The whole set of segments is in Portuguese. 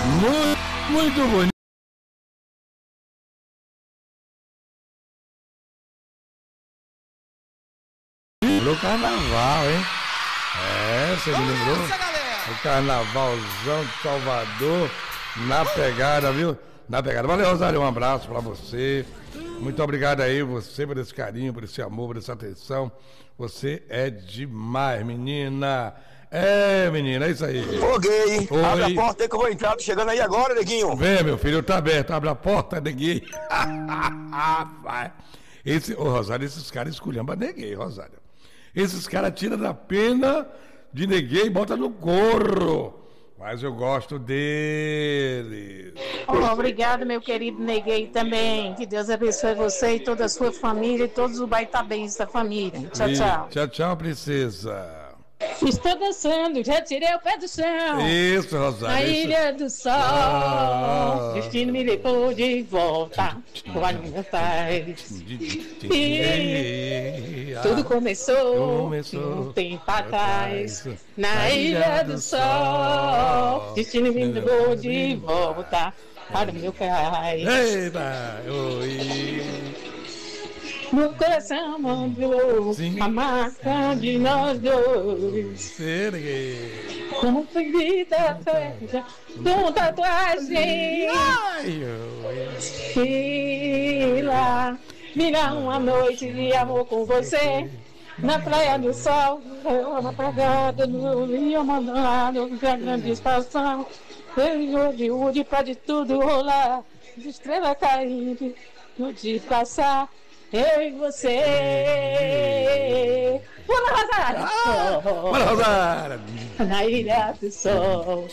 Muito bonito. Lembrou o carnaval, hein? Você me lembrou? O carnavalzão de Salvador, na pegada, viu? Na pegada. Valeu, Rosário, um abraço pra você. Muito obrigado aí, você, por esse carinho, por esse amor, por essa atenção. Você é demais, menina. Menina, é isso aí. Ô, gay, Oi. abre a porta aí que eu vou entrar. Tô chegando aí agora, neguinho. Vem, meu filho, tá aberto. Abre a porta, neguinho. Ô, Rosário, esses caras esculhambam neguinho, Rosário. Esses caras tiram da pena de neguinho e botam no corro. Mas eu gosto deles. Obrigado, meu querido Neguei também. Que Deus abençoe você e toda a sua família e todos os baitabens da família. Tchau, tchau. Tchau, tchau, princesa. Estou dançando, já tirei o pé do chão. Isso, Rosário. Na Ilha do Sol, destino me levou de volta para Minas Gerais. E tudo começou um tempo atrás. Na Ilha do Sol, destino me levou de volta para o meu cais. Eita, oi. Meu coração mandou a marca de nós dois. Como foi vida feita com tatuagem. E lá virá uma noite de amor com você. Na praia do sol, eu apagada no rio abandonado, a grande expansão. Hoje pode tudo rolar, de estrela caindo, no dia passar. Eu e você. Pula, Rosário! Bora, Rosário! Na Ilha do Sol.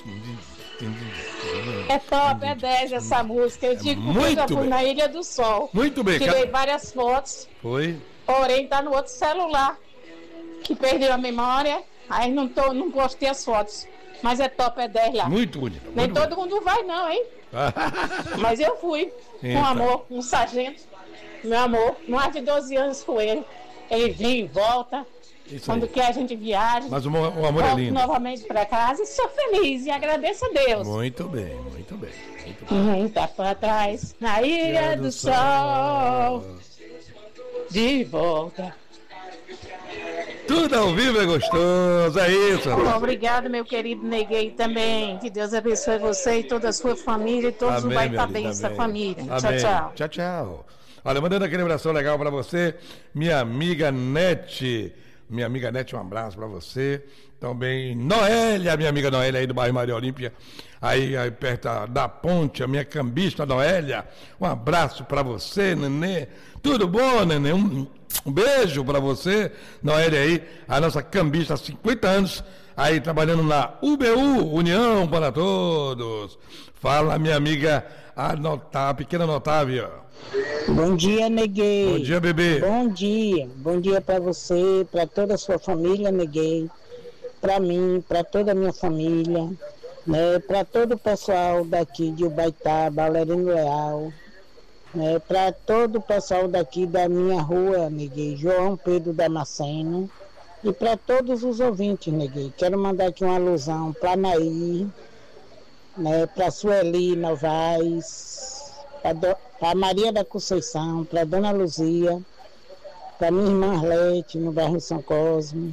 É top, é 10 essa música. Eu digo que eu fui na Ilha do Sol. Muito bem, tirei várias fotos. Foi? Porém, tá no outro celular. Que perdeu a memória. Aí não postei as fotos. Mas é top, é 10 lá. Muito bonito. Nem todo mundo vai, não, hein? Mas eu fui. Com amor, um sargento. Meu amor, mais de 12 anos com ele. Ele vem e volta. Isso quando quer a gente viaja. Mas o amor é lindo. Novamente para casa e sou feliz e agradeço a Deus. Muito bem, muito bem. Tá para trás, na Ilha do Sol. De volta. Tudo ao vivo é gostoso, é isso. Obrigado, meu querido Neguei também. Que Deus abençoe você e toda a sua família e todos os baitabens da família. Tchau, tchau. Tchau, tchau. Olha, mandando aquele abração legal pra você, minha amiga Nete. Minha amiga Nete, um abraço pra você. Também Noélia, minha amiga Noélia aí do bairro Maria Olímpia, aí perto da ponte, a minha cambista Noélia. Um abraço pra você, nenê. Tudo bom, nenê? Um beijo pra você, Noélia aí, a nossa cambista há 50 anos, aí trabalhando na UBU, União para Todos. Fala, minha amiga a pequena Otávia. Bom dia, Neguei. Bom dia, bebê. Bom dia para você, para toda a sua família, Neguei. Para mim, para toda a minha família, né? Para todo o pessoal daqui de Ubaitaba, Alerino Leal, né? Para todo o pessoal daqui da minha rua, Neguei, João Pedro Damasceno, e para todos os ouvintes, Neguei. Quero mandar aqui uma alusão para Nair, né? Para Sueli Novaes, para Maria da Conceição, para Dona Luzia, para minha irmã Arlete, no bairro São Cosme,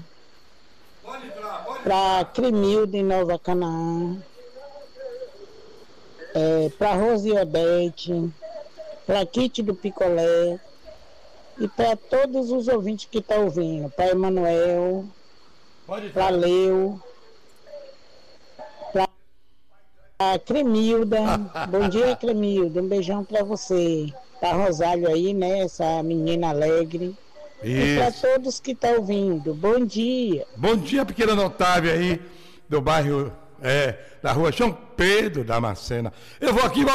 para Crimilde, em Nova Canaã, para Rose Odete, para Kite do Picolé, e para todos os ouvintes que estão ouvindo, para Emanuel, para Leu, para Cremilda. Bom dia, Cremilda, um beijão para você, para Rosário aí, né, essa menina alegre. Isso. E para todos que estão ouvindo, bom dia. Bom dia, pequena Otávia aí, do bairro, da rua João Pedro Damasceno. Eu vou aqui...